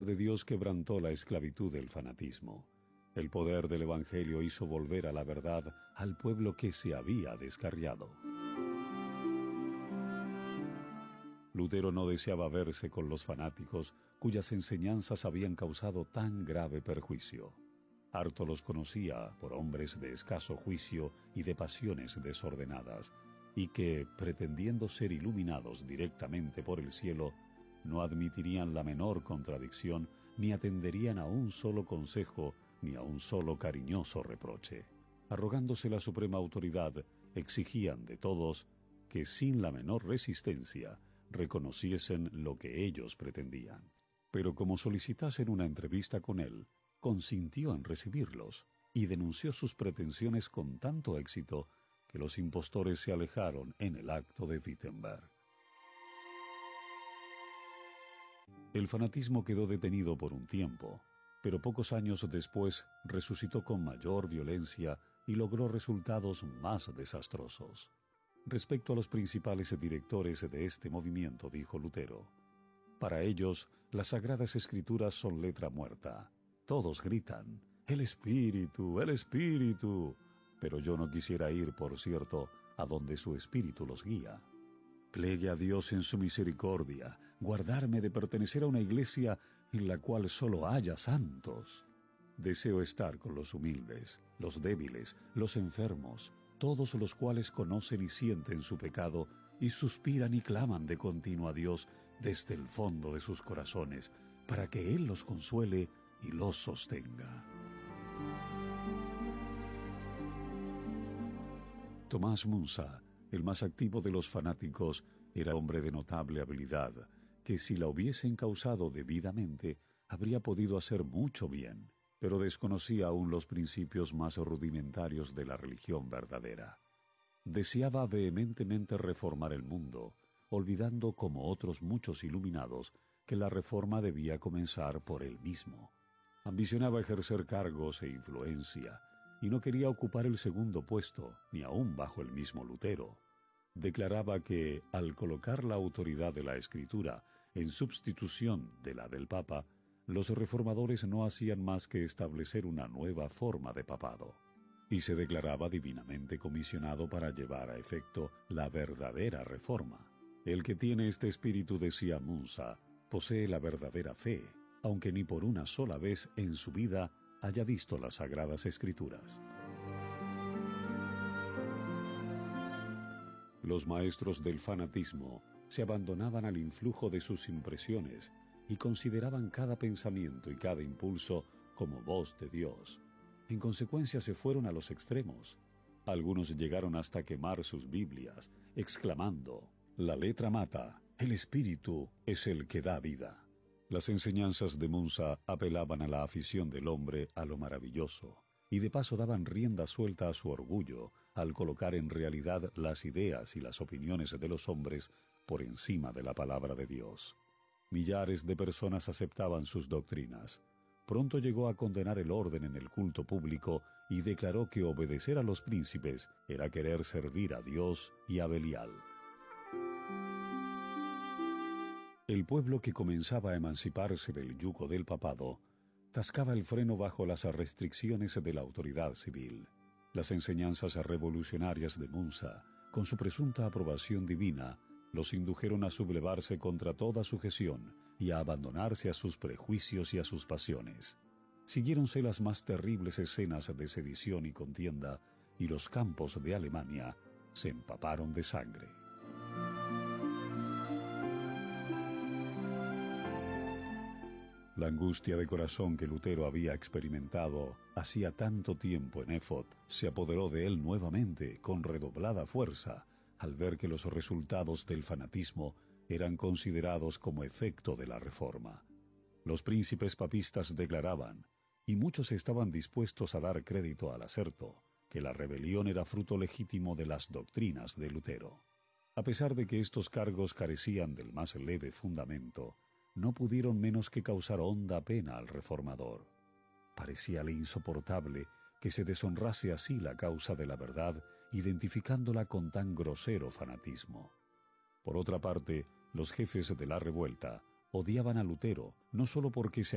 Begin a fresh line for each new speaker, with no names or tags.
de Dios quebrantó la esclavitud del fanatismo. El poder del Evangelio hizo volver a la verdad al pueblo que se había descarriado. Lutero no deseaba verse con los fanáticos cuyas enseñanzas habían causado tan grave perjuicio. Harto los conocía por hombres de escaso juicio y de pasiones desordenadas, y que, pretendiendo ser iluminados directamente por el cielo, no admitirían la menor contradicción, ni atenderían a un solo consejo, ni a un solo cariñoso reproche. Arrogándose la suprema autoridad, exigían de todos que sin la menor resistencia reconociesen lo que ellos pretendían. Pero como solicitasen una entrevista con él, consintió en recibirlos y denunció sus pretensiones con tanto éxito que los impostores se alejaron en el acto de Wittenberg. El fanatismo quedó detenido por un tiempo, pero pocos años después resucitó con mayor violencia y logró resultados más desastrosos. Respecto a los principales directores de este movimiento, dijo Lutero: para ellos, las Sagradas Escrituras son letra muerta. Todos gritan: ¡el Espíritu, el Espíritu! Pero yo no quisiera ir, por cierto, a donde su Espíritu los guía. Plegue a Dios en su misericordia guardarme de pertenecer a una iglesia en la cual solo haya santos. Deseo estar con los humildes, los débiles, los enfermos, todos los cuales conocen y sienten su pecado y suspiran y claman de continuo a Dios desde el fondo de sus corazones, para que Él los consuele y los sostenga. Tomás Munza, el más activo de los fanáticos, era hombre de notable habilidad, que si la hubiesen causado debidamente, habría podido hacer mucho bien, pero desconocía aún los principios más rudimentarios de la religión verdadera. Deseaba vehementemente reformar el mundo, olvidando, como otros muchos iluminados, que la reforma debía comenzar por él mismo. Ambicionaba ejercer cargos e influencia, y no quería ocupar el segundo puesto, ni aún bajo el mismo Lutero. Declaraba que, al colocar la autoridad de la Escritura en sustitución de la del Papa, los reformadores no hacían más que establecer una nueva forma de papado, y se declaraba divinamente comisionado para llevar a efecto la verdadera reforma. El que tiene este espíritu, decía Munza, posee la verdadera fe, aunque ni por una sola vez en su vida haya visto las Sagradas Escrituras. Los maestros del fanatismo se abandonaban al influjo de sus impresiones y consideraban cada pensamiento y cada impulso como voz de Dios. En consecuencia se fueron a los extremos. Algunos llegaron hasta quemar sus Biblias, exclamando: «La letra mata, el espíritu es el que da vida». Las enseñanzas de Munza apelaban a la afición del hombre a lo maravilloso, y de paso daban rienda suelta a su orgullo al colocar en realidad las ideas y las opiniones de los hombres por encima de la palabra de Dios. Millares de personas aceptaban sus doctrinas. Pronto llegó a condenar el orden en el culto público y declaró que obedecer a los príncipes era querer servir a Dios y a Belial. El pueblo, que comenzaba a emanciparse del yugo del papado, tascaba el freno bajo las restricciones de la autoridad civil. Las enseñanzas revolucionarias de Munza, con su presunta aprobación divina, los indujeron a sublevarse contra toda sujeción y a abandonarse a sus prejuicios y a sus pasiones. Siguiéronse las más terribles escenas de sedición y contienda, y los campos de Alemania se empaparon de sangre. La angustia de corazón que Lutero había experimentado hacía tanto tiempo en Erfurt se apoderó de él nuevamente con redoblada fuerza al ver que los resultados del fanatismo eran considerados como efecto de la reforma. Los príncipes papistas declaraban, y muchos estaban dispuestos a dar crédito al aserto, que la rebelión era fruto legítimo de las doctrinas de Lutero. A pesar de que estos cargos carecían del más leve fundamento, no pudieron menos que causar honda pena al reformador. Parecíale insoportable que se deshonrase así la causa de la verdad, identificándola con tan grosero fanatismo. Por otra parte, los jefes de la revuelta odiaban a Lutero, no solo porque se